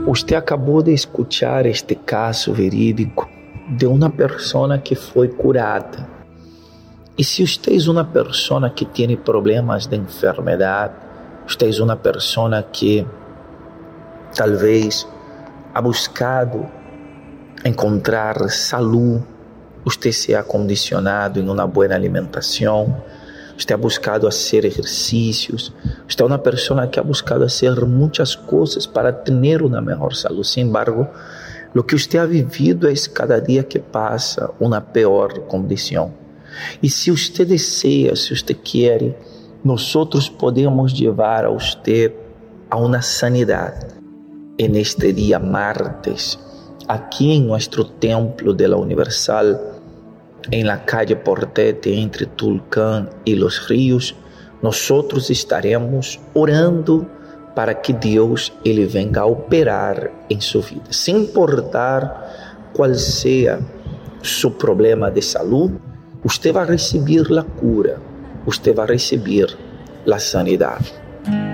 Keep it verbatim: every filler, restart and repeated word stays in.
Usted acabou de escuchar este caso verídico de uma pessoa que foi curada. E se usted é uma pessoa que tem problemas de enfermidade, usted é uma pessoa que talvez ha buscado encontrar saúde, usted se ha condicionado em uma boa alimentação, usted ha buscado fazer exercícios, usted é uma pessoa que ha buscado fazer muitas coisas para ter uma melhor saúde. Sin embargo, o que usted ha vivido é cada dia que passa uma pior condição. E se usted deseja, se usted quer, nós podemos levar a usted a uma sanidade. En este dia martes, aqui em nosso templo de la Universal, em la calle Portete, entre Tulcán e Los Ríos, nós estaremos orando para que Deus ele venga a operar em sua vida. Sem importar qual seja seu problema de saúde, você vai receber a cura, você vai receber a sanidade.